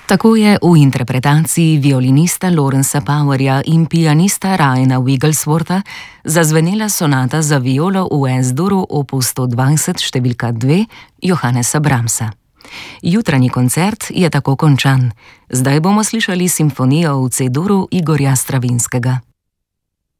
Tako je v interpretaciji violinista Lawrencea Powerja in pianista Ryana Wiggleswortha zazvenela sonata za violo v S-duru opus 120 številka 2 Johannesa Brahmsa. Jutranji koncert je tako končan. Zdaj bomo slišali simfonijo v C-duru Igorja Stravinskega.